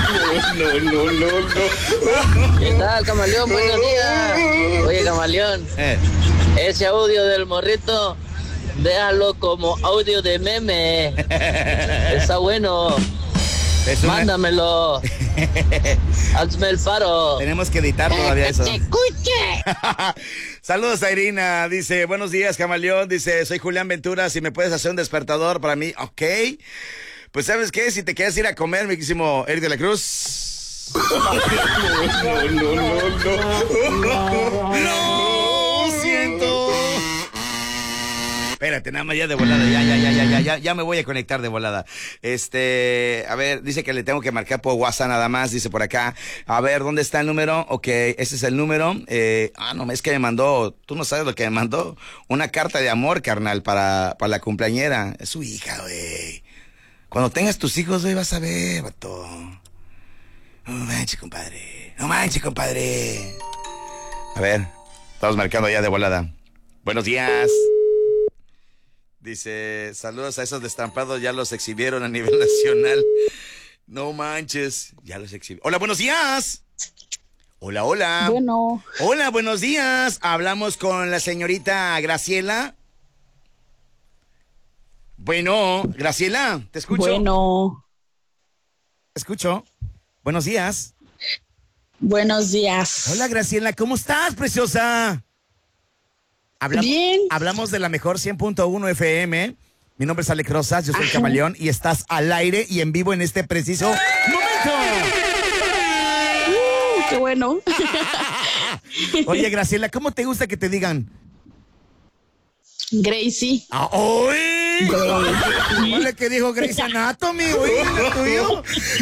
¿Qué tal, Camaleón? Buenos días. Oye, Camaleón, ese audio del morrito, déjalo como audio de meme. Está bueno. Mándamelo. Hazme el paro. Tenemos que editar todavía eso. ¡Escuche! Saludos a Irina. Dice, buenos días, Camaleón. Dice, soy Julián Ventura. Si me puedes hacer un despertador para mí, ok. Pues, ¿sabes qué? Si te quieres ir a comer, mi querísimo Eric de la Cruz. No siento. Espérate, nada más ya de volada, ya me voy a conectar de volada. A ver, dice que le tengo que marcar por WhatsApp nada más, dice por acá. A ver, ¿dónde está el número? Ok, ese es el número. No, es que me mandó, tú no sabes lo que me mandó. Una carta de amor, carnal, para la cumpleañera. Es su hija, güey. Cuando tengas tus hijos, güey, vas a ver, vato. No manches, compadre. No manches, compadre. A ver, estamos marcando ya de volada. Buenos días. Dice, saludos a esos destampados, ya los exhibieron a nivel nacional. No manches, ya los exhibieron. Hola, buenos días. Hola, hola. Bueno. Hola, buenos días. Hablamos con la señorita Graciela. Bueno, Graciela, te escucho. Bueno. Te escucho. Buenos días. Buenos días. Hola, Graciela, ¿cómo estás, preciosa? Bien. Hablamos de la mejor 100.1 FM. Mi nombre es Alex Rosas, yo soy el Camaleón y estás al aire y en vivo en este preciso momento. ¡Qué bueno! Oye, Graciela, ¿cómo te gusta que te digan? Gracie. ¡Oye! Vale que dijo Grey's Anatomy, oye, ¿lo tuyo?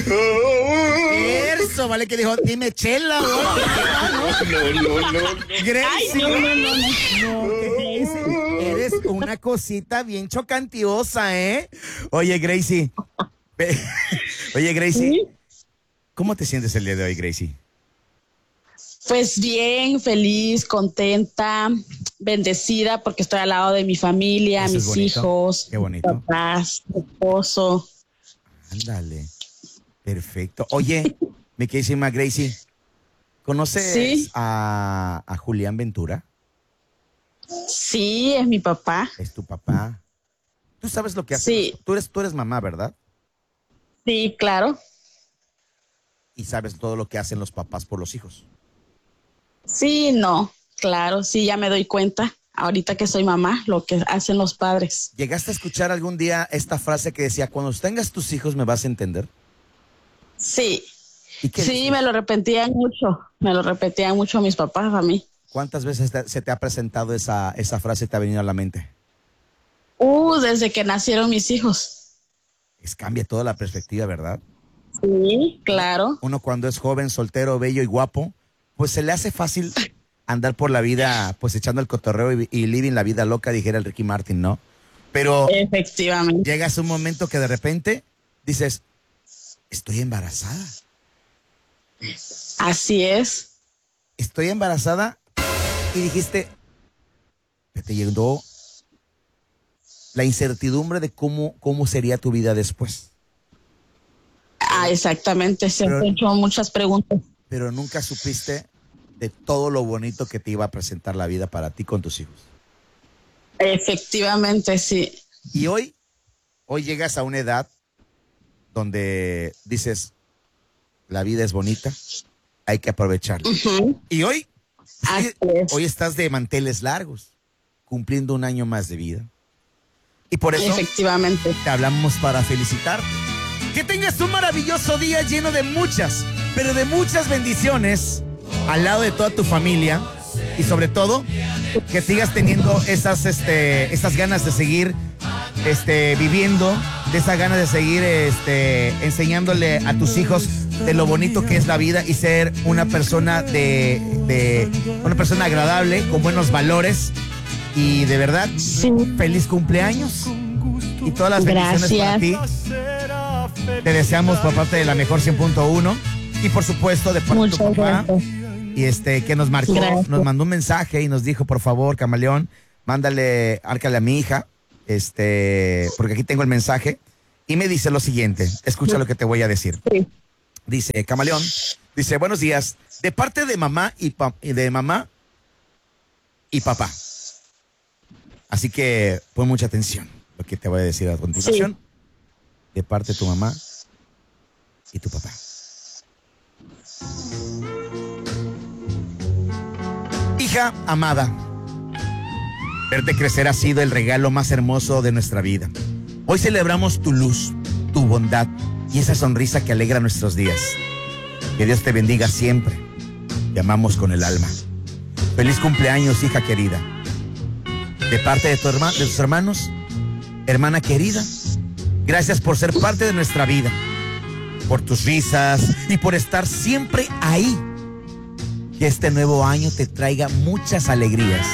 Eso, vale que dijo, dime Chela, güey. No. Gracie. No, Gracie, eres una cosita bien chocantiosa, ¿eh? Oye, Gracie. Oye, Gracie. ¿Cómo te sientes el día de hoy, Gracie? Pues bien, feliz, contenta, bendecida porque estoy al lado de mi familia, Eso mis hijos, qué bonito. papás, esposo. Ándale. Perfecto. Oye, mi queridísima Gracie, ¿conoces Sí. a Julián Ventura? Sí, es mi papá. Es tu papá. ¿Tú sabes lo que hace? Sí. Tú eres mamá, ¿verdad? Sí, claro. Y sabes todo lo que hacen los papás por los hijos. Sí, no, claro, sí, ya me doy cuenta. Ahorita que soy mamá, lo que hacen los padres. ¿Llegaste a escuchar algún día esta frase que decía, cuando tengas tus hijos me vas a entender? Sí. ¿Y qué Sí, dices? me lo repetían mucho mis papás a mí. ¿Cuántas veces se te ha presentado esa frase y te ha venido a la mente? Desde que nacieron mis hijos. Cambia toda la perspectiva, ¿verdad? Sí, claro. Uno cuando es joven, soltero, bello y guapo, pues se le hace fácil andar por la vida, pues echando el cotorreo y living la vida loca, dijera el Ricky Martin, ¿no? Pero efectivamente llegas a un momento que de repente dices, estoy embarazada. Así es. Estoy embarazada y dijiste, que te llegó la incertidumbre de cómo sería tu vida después. Exactamente, se han hecho muchas preguntas. Pero nunca supiste de todo lo bonito que te iba a presentar la vida para ti con tus hijos. Efectivamente, sí. Y hoy llegas a una edad donde dices, la vida es bonita, hay que aprovecharla. Uh-huh. Y hoy estás de manteles largos, cumpliendo un año más de vida. Y por eso efectivamente te hablamos para felicitarte. Que tengas un maravilloso día lleno de muchas, pero de muchas bendiciones al lado de toda tu familia y sobre todo que sigas teniendo esas ganas de seguir viviendo, de esas ganas de seguir enseñándole a tus hijos de lo bonito que es la vida y ser una persona una persona agradable, con buenos valores y de verdad, sí. Feliz cumpleaños y todas las bendiciones para ti. Te deseamos por parte de la mejor 100.1 y por supuesto de parte de tu papá. Y que nos marcó, gracias. Nos mandó un mensaje y nos dijo, por favor, Camaleón, márcale a mi hija, porque aquí tengo el mensaje. Y me dice lo siguiente, escucha lo que te voy a decir. Sí. Dice Camaleón, dice, buenos días, de parte de mamá y papá. Así que pon mucha atención lo que te voy a decir a continuación. Sí. De parte de tu mamá y tu papá. Hija amada, verte crecer ha sido el regalo más hermoso de nuestra vida. Hoy celebramos tu luz, tu bondad y esa sonrisa que alegra nuestros días. Que Dios te bendiga siempre. Te amamos con el alma. Feliz cumpleaños, hija querida. De parte de tus hermanos, hermana querida, gracias por ser parte de nuestra vida, por tus risas y por estar siempre ahí. Que este nuevo año te traiga muchas alegrías.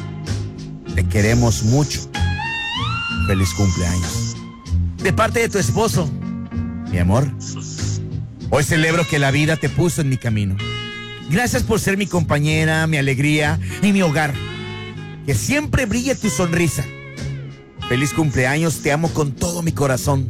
Te queremos mucho. Feliz cumpleaños. De parte de tu esposo, mi amor, hoy celebro que la vida te puso en mi camino. Gracias por ser mi compañera, mi alegría y mi hogar. Que siempre brille tu sonrisa. Feliz cumpleaños, te amo con todo mi corazón.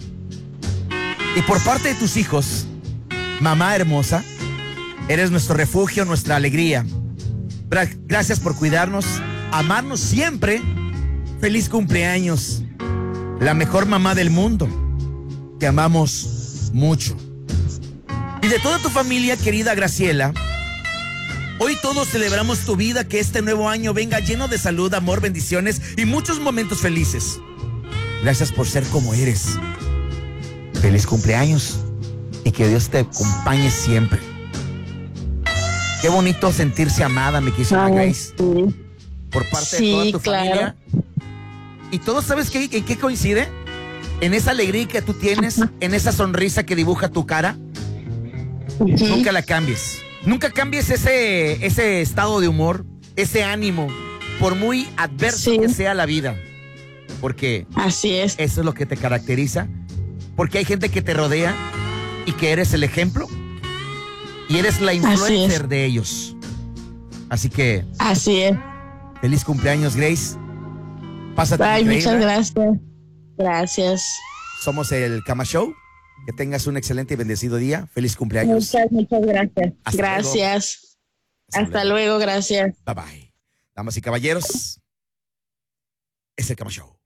Y por parte de tus hijos, mamá hermosa, eres nuestro refugio, nuestra alegría. Gracias por cuidarnos, amarnos siempre. Feliz cumpleaños, la mejor mamá del mundo. Te amamos mucho. Y de toda tu familia, querida Graciela, hoy todos celebramos tu vida, que este nuevo año venga lleno de salud, amor, bendiciones y muchos momentos felices. Gracias por ser como eres. Feliz cumpleaños y que Dios te acompañe siempre. Qué bonito sentirse amada, mi querida Grace. Sí. Por parte de toda tu familia. Y todo, ¿sabes en qué coincide? En esa alegría que tú tienes, en esa sonrisa que dibuja tu cara. Nunca la cambies. Nunca cambies ese estado de humor, ese ánimo, por muy adverso que sea la vida. Porque así es. Eso es lo que te caracteriza. Porque hay gente que te rodea y que eres el ejemplo y eres la influencer de ellos. Así que... Así es. Feliz cumpleaños, Grace. Pásate. Ay, muchas gracias. Gracias. Somos el Cama Show. Que tengas un excelente y bendecido día. Feliz cumpleaños. Muchas gracias. Gracias. Hasta luego, gracias. Bye bye. Damas y caballeros, es el Cama Show.